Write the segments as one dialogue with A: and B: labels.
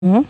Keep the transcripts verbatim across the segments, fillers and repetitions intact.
A: ¿no?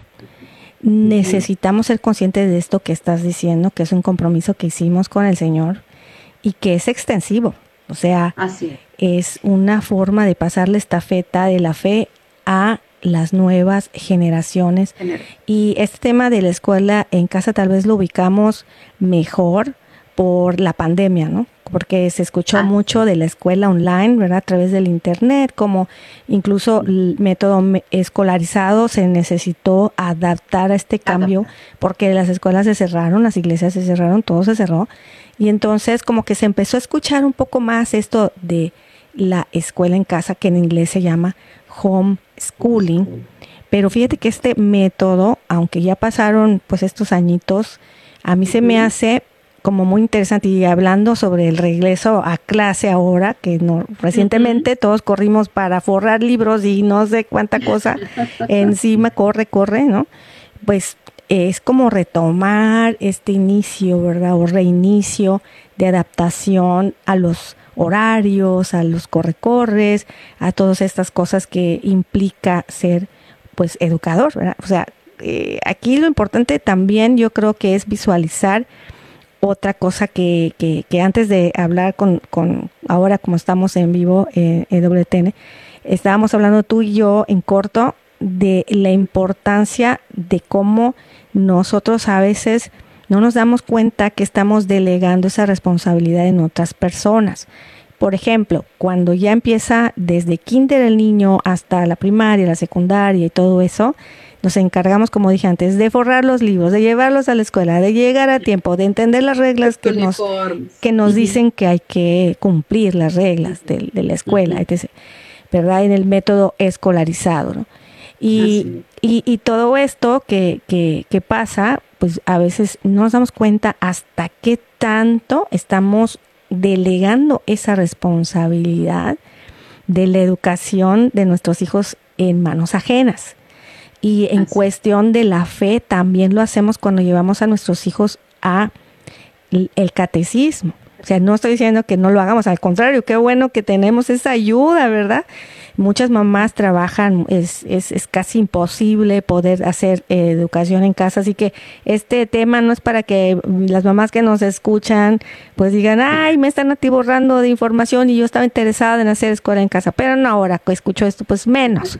B: Ujú.
A: Necesitamos ser conscientes de esto que estás diciendo, que es un compromiso que hicimos con el Señor y que es extensivo. O sea,
B: Así es.
A: es una forma de pasar la estafeta de la fe a las nuevas generaciones.
B: Genera-
A: Y este tema de la escuela en casa tal vez lo ubicamos mejor por la pandemia, ¿no? Porque se escuchó
B: Así
A: mucho
B: es.
A: de la escuela online, ¿verdad? A través del internet, como incluso el
B: Ujú.
A: método me- escolarizado se necesitó adaptar a este cambio
B: Adaptar.
A: porque las escuelas se cerraron, las iglesias se cerraron, todo se cerró. Y entonces como que se empezó a escuchar un poco más esto de la escuela en casa, que en inglés se llama homeschooling.
B: Homeschool.
A: Pero fíjate que este método, aunque ya pasaron pues estos añitos, a mí se me
B: Ujú.
A: hace como muy interesante. Y hablando sobre el regreso a clase ahora, que no,
B: Ujú.
A: recientemente todos corrimos para forrar libros y no sé cuánta cosa encima, corre, corre, ¿no? Pues es como retomar este inicio, ¿verdad? O reinicio de adaptación a los horarios, a los corre-corres, a todas estas cosas que implica ser, pues, educador, ¿verdad? O sea, eh, aquí lo importante también yo creo que es visualizar otra cosa que, que, que antes de hablar con, con, ahora como estamos en vivo eh, en W T N, estábamos hablando tú y yo en corto de la importancia de cómo nosotros a veces no nos damos cuenta que estamos delegando esa responsabilidad en otras personas. Por ejemplo, cuando ya empieza desde kinder el niño hasta la primaria, la secundaria y todo eso, nos encargamos, como dije antes, de forrar los libros, de llevarlos a la escuela, de llegar a tiempo, de entender las reglas
B: Los
A: que nos,
B: uniformes.
A: que nos
B: Ujú.
A: dicen que hay que cumplir las reglas
B: Ujú.
A: de, de la escuela,
B: Ujú.
A: etcétera, ¿verdad? En el método escolarizado, ¿no? Y,
B: Así es.
A: y, y todo esto que, que, que pasa, pues a veces no nos damos cuenta hasta qué tanto estamos delegando esa responsabilidad de la educación de nuestros hijos en manos ajenas. Y en
B: Así es.
A: cuestión de la fe, también lo hacemos cuando llevamos a nuestros hijos a el catecismo. O sea, no estoy diciendo que no lo hagamos, al contrario, qué bueno que tenemos esa ayuda, ¿verdad? Muchas mamás trabajan, es, es, es casi imposible poder hacer eh, educación en casa, así que este tema no es para que las mamás que nos escuchan pues digan, ay, me están atiborrando de información y yo estaba interesada en hacer escuela en casa, pero no, ahora que escucho esto, pues menos,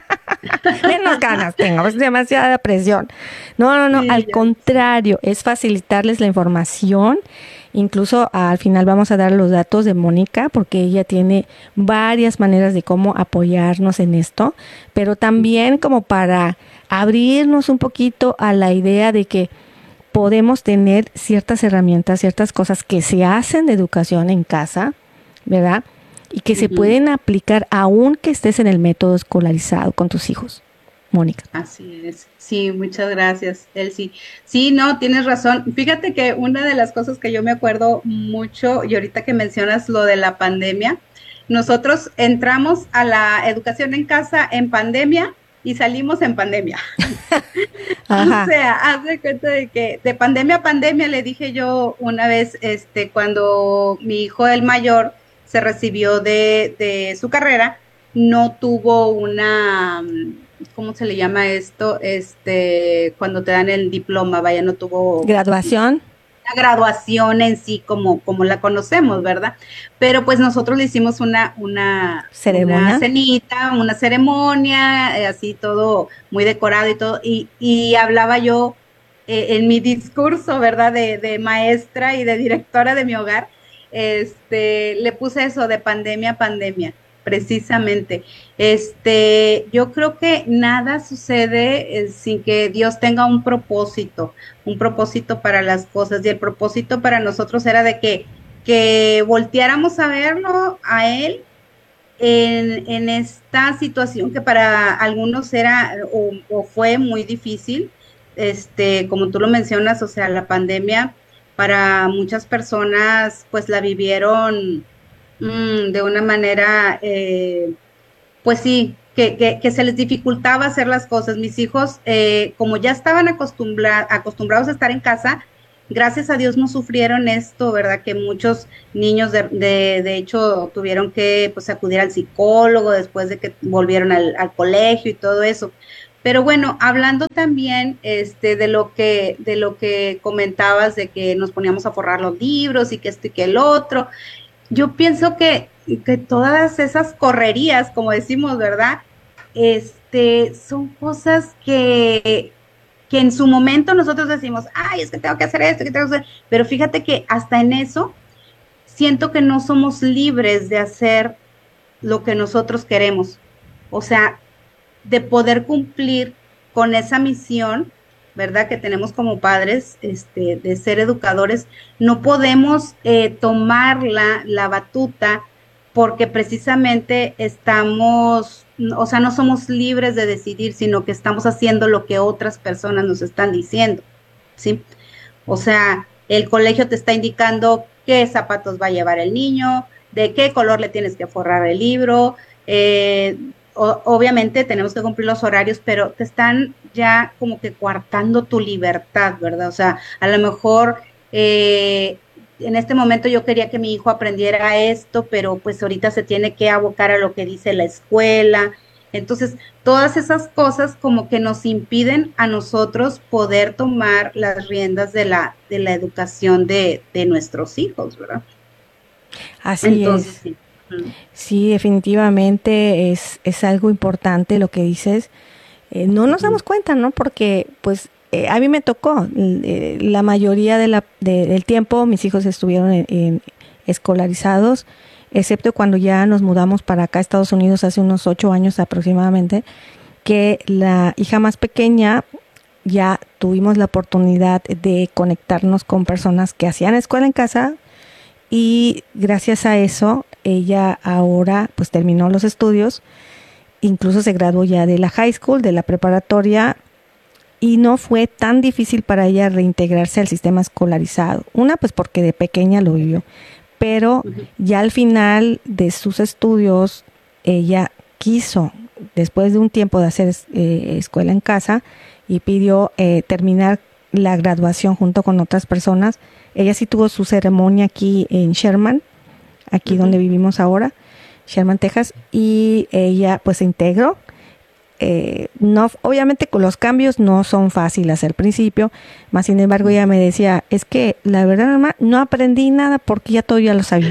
A: menos ganas tengo, es demasiada presión. No, no, no,
B: Sí,
A: al
B: ya sé.
A: contrario, es facilitarles la información. Incluso al final vamos a dar los datos de Mónica porque ella tiene varias maneras de cómo apoyarnos en esto, pero también como para abrirnos un poquito a la idea de que podemos tener ciertas herramientas, ciertas cosas que se hacen de educación en casa, ¿verdad? Y que se
B: Ujú.
A: pueden aplicar aún que estés en el método escolarizado con tus hijos. Mónica.
B: Así es. Sí, muchas gracias, Elsie. Sí, no, tienes razón. Fíjate que una de las cosas que yo me acuerdo mucho, y ahorita que mencionas lo de la pandemia, nosotros entramos a la educación en casa en pandemia y salimos en pandemia. O
A: Ajá.
B: sea, haz de cuenta de que de pandemia a pandemia le dije yo una vez, este, cuando mi hijo el mayor se recibió de, de su carrera, no tuvo una, mm, ¿cómo se le llama esto? Este, cuando te dan el diploma, vaya, no tuvo
A: Graduación,
B: la graduación en sí como, como la conocemos, ¿verdad? Pero pues nosotros le hicimos una, una, una
A: ceremonia.
B: cenita, una ceremonia, eh, así todo muy decorado y todo, y, y hablaba yo eh, en mi discurso, ¿verdad? De, de maestra y de directora de mi hogar, este, le puse eso de pandemia a pandemia, precisamente. Este, yo creo que nada sucede eh, sin que Dios tenga un propósito un propósito para las cosas y el propósito para nosotros era de que, que volteáramos a verlo a él en, en esta situación que para algunos era o, o fue muy difícil, este, como tú lo mencionas, o sea, la pandemia para muchas personas pues la vivieron mmm, de una manera eh, pues sí, que, que, que, se les dificultaba hacer las cosas. Mis hijos, eh, como ya estaban acostumbra acostumbrados a estar en casa, gracias a Dios no sufrieron esto, ¿verdad? Que muchos niños, de, de, de hecho, tuvieron que pues, acudir al psicólogo después de que volvieron al, al colegio y todo eso. Pero bueno, hablando también este, de lo que, de lo que comentabas, de que nos poníamos a forrar los libros y que esto y que el otro, yo pienso que, que todas esas correrías, como decimos, ¿verdad? Este, son cosas que, que en su momento nosotros decimos, ay, es que tengo que hacer esto, que tengo que hacer, pero fíjate que hasta en eso siento que no somos libres de hacer lo que nosotros queremos. O sea, de poder cumplir con esa misión, ¿verdad? Que tenemos como padres, este, de ser educadores, no podemos eh, tomar la, la batuta porque precisamente estamos, o sea, no somos libres de decidir, sino que estamos haciendo lo que otras personas nos están diciendo, ¿sí? O sea, el colegio te está indicando qué zapatos va a llevar el niño, de qué color le tienes que forrar el libro, eh, o, obviamente tenemos que cumplir los horarios, pero te están ya como que coartando tu libertad, ¿verdad? O sea, a lo mejor eh, en este momento yo quería que mi hijo aprendiera esto, pero pues ahorita se tiene que abocar a lo que dice la escuela. Entonces, todas esas cosas como que nos impiden a nosotros poder tomar las riendas de la, de la educación de, de nuestros hijos, ¿verdad?
A: Así
B: Entonces,
A: es.
B: sí. Mm.
A: Sí, definitivamente es, es algo importante lo que dices. Eh, no nos
B: Ujú.
A: damos cuenta, ¿no? Porque, pues, eh, a mí me tocó. eh, la mayoría de la, de- del tiempo mis hijos estuvieron en- en escolarizados, excepto cuando ya nos mudamos para acá a Estados Unidos hace unos ocho años aproximadamente, que la hija más pequeña ya tuvimos la oportunidad de conectarnos con personas que hacían escuela en casa y gracias a eso ella ahora pues terminó los estudios, incluso se graduó ya de la high school, de la preparatoria y no fue tan difícil para ella reintegrarse al sistema escolarizado. Una pues porque de pequeña lo vivió, pero
B: Ujú.
A: ya al final de sus estudios ella quiso, después de un tiempo de hacer eh, escuela en casa y pidió eh, terminar la graduación junto con otras personas. Ella sí tuvo su ceremonia aquí en Sherman, aquí
B: Ujú.
A: donde vivimos ahora, Sherman, Texas, y ella pues se integró. Eh, no, obviamente con los cambios no son fáciles al principio, más sin embargo ella me decía, es que la verdad mamá, no aprendí nada porque ya todo ya lo sabía.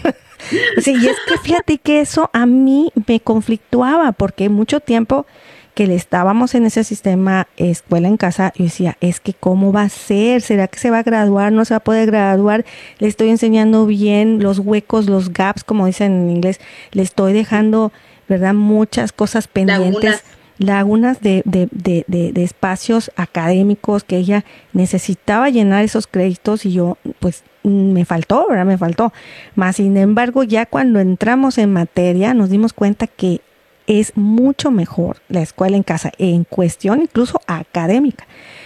A: O sea, y es que fíjate que eso a mí me conflictuaba porque mucho tiempo que le estábamos en ese sistema escuela en casa, yo decía, es que cómo va a ser, ¿será que se va a graduar? ¿No se va a poder graduar? Le estoy enseñando bien los huecos, los gaps, como dicen en inglés, le estoy dejando, ¿verdad? Muchas cosas pendientes,
B: Lagunas.
A: lagunas de, de, de, de, de espacios académicos que ella necesitaba llenar esos créditos y yo, pues, me faltó, ¿verdad? Me faltó. Más sin embargo, ya cuando entramos en materia, nos dimos cuenta que es mucho mejor la escuela en casa, en cuestión incluso académica.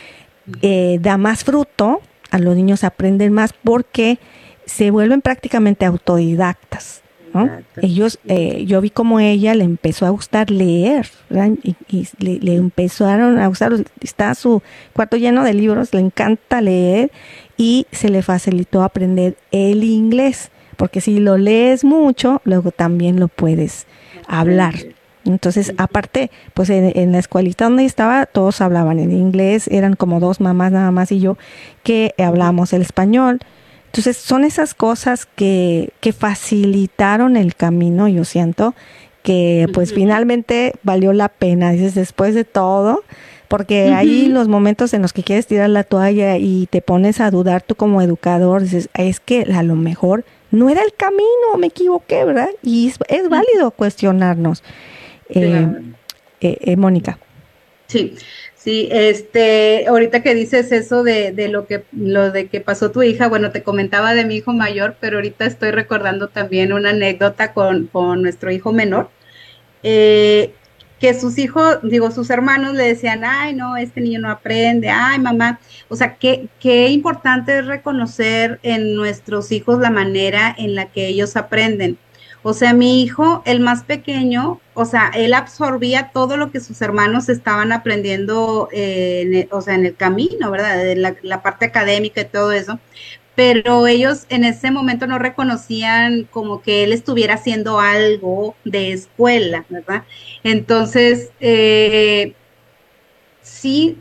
A: Eh, da más fruto, a los niños aprenden más porque se vuelven prácticamente autodidactas, ¿no?
B: Exacto.
A: Ellos, eh, yo vi como ella le empezó a gustar leer, ¿verdad? Y, y le, le empezaron a gustar, está su cuarto lleno de libros, le encanta leer y se le facilitó aprender el inglés, porque si lo lees mucho, luego también lo puedes hablar.
B: Aprender.
A: Entonces,
B: Ujú.
A: aparte, pues en, en la escuelita donde estaba, todos hablaban en inglés, eran como dos mamás nada más y yo que
B: Ujú.
A: hablábamos el español. Entonces, son esas cosas que, que facilitaron el camino, yo siento, que pues
B: Ujú.
A: finalmente valió la pena, dices, después de todo, porque hay
B: Ujú.
A: los momentos en los que quieres tirar la toalla y te pones a dudar tú como educador, dices, es que a lo mejor no era el camino, me equivoqué, ¿verdad? Y es, es válido cuestionarnos. Eh,
B: Claro.
A: eh, eh, Mónica.
B: Sí, sí, este, ahorita que dices eso de, de lo que, lo de que pasó tu hija, bueno, te comentaba de mi hijo mayor, pero ahorita estoy recordando también una anécdota con, con nuestro hijo menor, eh, que sus hijos, digo, sus hermanos le decían, ay, no, este niño no aprende, ay, mamá, o sea, qué, qué importante es reconocer en nuestros hijos la manera en la que ellos aprenden. O sea, mi hijo, el más pequeño, o sea, él absorbía todo lo que sus hermanos estaban aprendiendo, eh, en el- o sea, en el camino, ¿verdad? De la, la parte académica y todo eso, pero ellos en ese momento no reconocían como que él estuviera haciendo algo de escuela, ¿verdad? Entonces, eh, sí